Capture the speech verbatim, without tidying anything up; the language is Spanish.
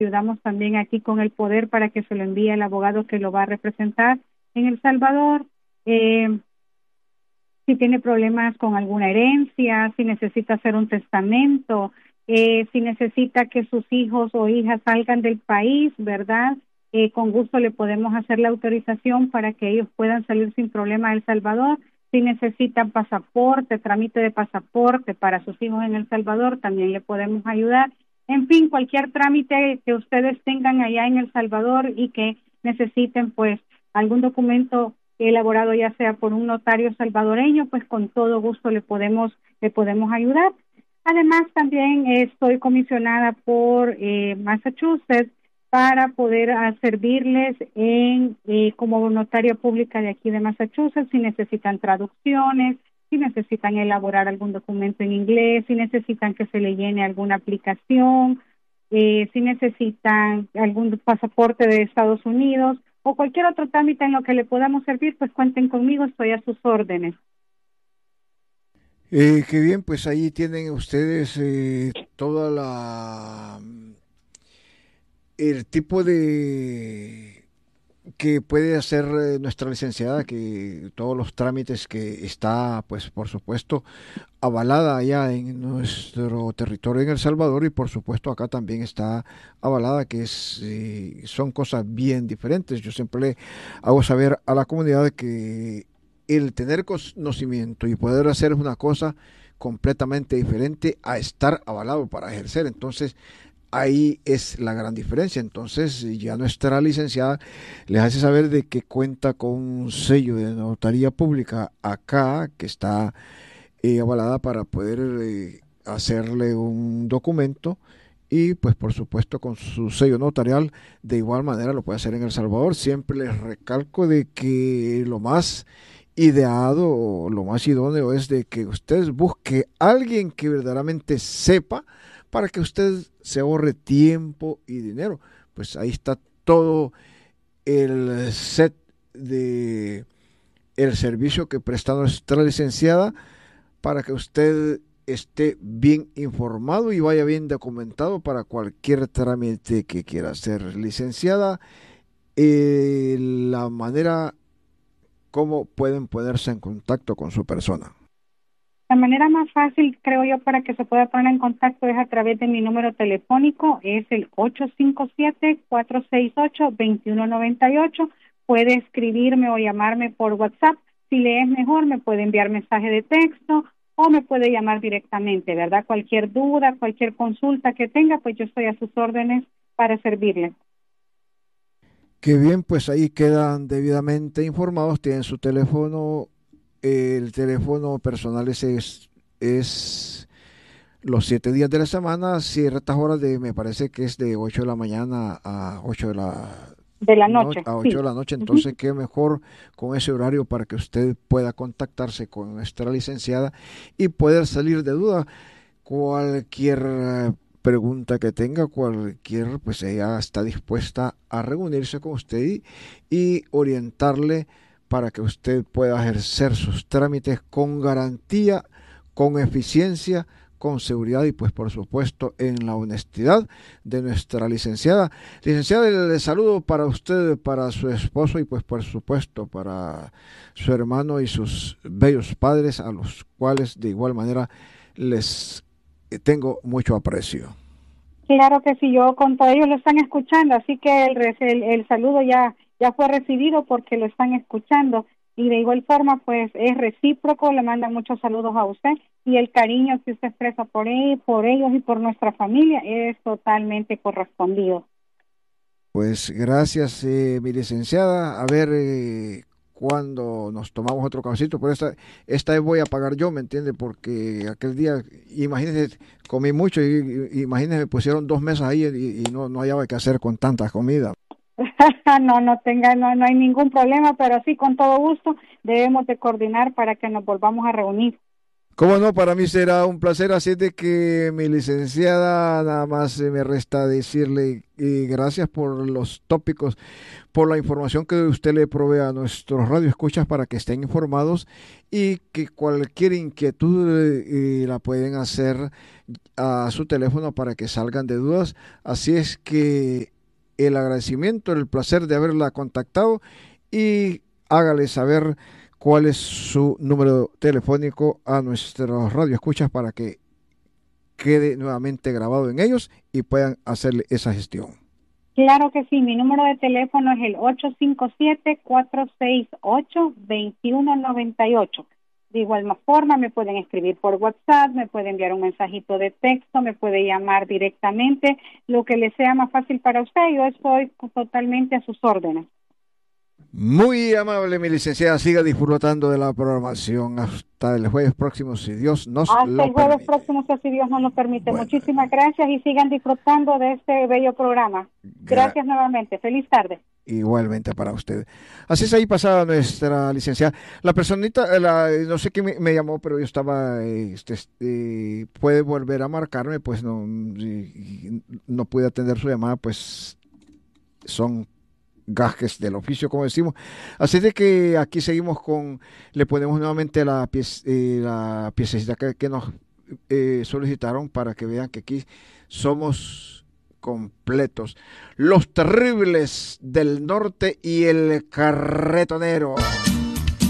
ayudamos también aquí con el poder para que se lo envíe el abogado que lo va a representar en El Salvador. Eh, si tiene problemas con alguna herencia, si necesita hacer un testamento, eh, si necesita que sus hijos o hijas salgan del país, ¿verdad? Eh, con gusto le podemos hacer la autorización para que ellos puedan salir sin problema a El Salvador. Si necesitan pasaporte, trámite de pasaporte para sus hijos en El Salvador, también le podemos ayudar. En fin, cualquier trámite que ustedes tengan allá en El Salvador y que necesiten, pues, algún documento elaborado ya sea por un notario salvadoreño, pues con todo gusto le podemos le podemos ayudar. Además, también estoy comisionada por eh, Massachusetts para poder uh, servirles en eh, como notaria pública de aquí de Massachusetts, si necesitan traducciones, si necesitan elaborar algún documento en inglés, si necesitan que se le llene alguna aplicación, eh, si necesitan algún pasaporte de Estados Unidos o cualquier otro trámite en lo que le podamos servir, pues cuenten conmigo, estoy a sus órdenes. Eh, qué bien, pues ahí tienen ustedes eh, toda la el tipo de que puede hacer eh, nuestra licenciada, que todos los trámites que está, pues por supuesto, avalada allá en nuestro territorio en El Salvador y por supuesto acá también está avalada, que es eh, son cosas bien diferentes. Yo siempre le hago saber a la comunidad que el tener conocimiento y poder hacer una cosa completamente diferente a estar avalado para ejercer. Entonces, ahí es la gran diferencia. Entonces, ya nuestra licenciada les hace saber de que cuenta con un sello de notaría pública acá, que está eh, avalada para poder eh, hacerle un documento y pues por supuesto con su sello notarial de igual manera lo puede hacer en El Salvador. Siempre les recalco de que lo más ideado o lo más idóneo es de que usted busque a alguien que verdaderamente sepa para que usted se ahorre tiempo y dinero. Pues ahí está todo el set de el servicio que presta nuestra licenciada para que usted esté bien informado y vaya bien documentado para cualquier trámite que quiera hacer. Licenciada, eh, la manera como pueden ponerse en contacto con su persona. La manera más fácil, creo yo, para que se pueda poner en contacto es a través de mi número telefónico, es el ocho cinco siete, cuatro seis ocho, dos uno nueve ocho. Puede escribirme o llamarme por WhatsApp. Si le es mejor, me puede enviar mensaje de texto o me puede llamar directamente, ¿verdad? Cualquier duda, cualquier consulta que tenga, pues yo estoy a sus órdenes para servirle. Qué bien, pues ahí quedan debidamente informados, tienen su teléfono, el teléfono personal ese es, es los siete días de la semana, ciertas horas de, me parece que es de ocho de la mañana a ocho de la De la no, noche, a ocho sí. de la noche, Uh-huh. entonces qué mejor con ese horario para que usted pueda contactarse con nuestra licenciada y poder salir de duda. Cualquier eh, pregunta que tenga, cualquier, pues ella está dispuesta a reunirse con usted y, y orientarle para que usted pueda ejercer sus trámites con garantía, con eficiencia, con seguridad y pues por supuesto en la honestidad de nuestra licenciada. Licenciada, le saludo para usted, para su esposo y pues por supuesto para su hermano y sus bellos padres, a los cuales de igual manera les tengo mucho aprecio. Claro que sí, yo con todo ellos lo están escuchando, así que el, el, el saludo ya, ya fue recibido porque lo están escuchando y de igual forma pues es recíproco, le mandan muchos saludos a usted y el cariño que usted expresa por, él, por ellos y por nuestra familia es totalmente correspondido. Pues gracias, eh, mi licenciada. A ver eh, cuándo nos tomamos otro cafecito, pero esta, esta vez voy a pagar yo, ¿me entiende? Porque aquel día, imagínese, comí mucho y, y imagínese, me pusieron dos mesas ahí y, y no, no hallaba qué hacer con tanta comida. no, no tenga, no, no hay ningún problema, pero sí, con todo gusto debemos de coordinar para que nos volvamos a reunir. Cómo no, para mí será un placer, así de que mi licenciada, nada más eh, me resta decirle eh, gracias por los tópicos, por la información que usted le provee a nuestros radioescuchas para que estén informados y que cualquier inquietud eh, la pueden hacer a su teléfono para que salgan de dudas. Así es que el agradecimiento, el placer de haberla contactado y hágale saber cuál es su número telefónico a nuestros radioescuchas para que quede nuevamente grabado en ellos y puedan hacerle esa gestión. Claro que sí, mi número de teléfono es el ocho cinco siete, cuatro seis ocho, dos uno nueve ocho. De igual forma, me pueden escribir por WhatsApp, me pueden enviar un mensajito de texto, me puede llamar directamente, lo que le sea más fácil para usted. Yo estoy totalmente a sus órdenes. Muy amable, mi licenciada. Siga disfrutando de la programación hasta el jueves próximo, si Dios nos hasta lo permite. Hasta el jueves próximo, si Dios nos lo permite. Bueno. Muchísimas gracias y sigan disfrutando de este bello programa. Gracias Gra- nuevamente. Feliz tarde. Igualmente para usted. Así es, ahí pasada nuestra licenciada. La personita, la, no sé quién me, me llamó, pero yo estaba, este, este, puede volver a marcarme, pues no, no pude atender su llamada, pues son gajes del oficio, como decimos. Así de que aquí seguimos con, le ponemos nuevamente la, pieza, eh, la piececita que, que nos eh, solicitaron para que vean que aquí somos completos. Los Terribles del Norte y el Carretonero.